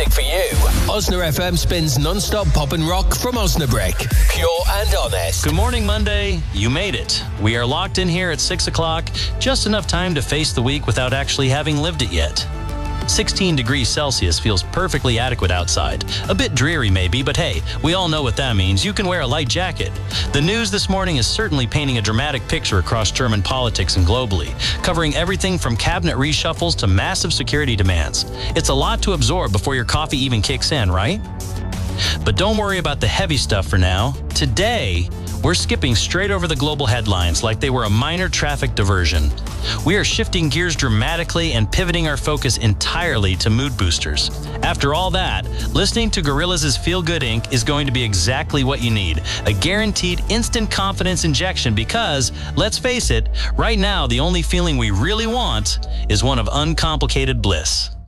music for you. Osna FM spins non-stop pop and rock from Osnabrück. Pure and honest. Good morning, Monday. You made it. We are locked in here at 6 o'clock. Just enough time to face the week without actually having lived it yet. 16 degrees Celsius feels perfectly adequate outside. A bit dreary maybe, but hey, we all know what that means. You can wear a light jacket. The news this morning is certainly painting a dramatic picture across German politics and globally, covering everything from cabinet reshuffles to massive security demands. It's a lot to absorb before your coffee even kicks in, right? But don't worry about the heavy stuff for now. Today, we're skipping straight over the global headlines like they were a minor traffic diversion. We are shifting gears dramatically and pivoting our focus entirely to mood boosters. After all that, listening to Gorillaz' Feel Good Inc. is going to be exactly what you need. A guaranteed instant confidence injection because, let's face it, right now the only feeling we really want is one of uncomplicated bliss.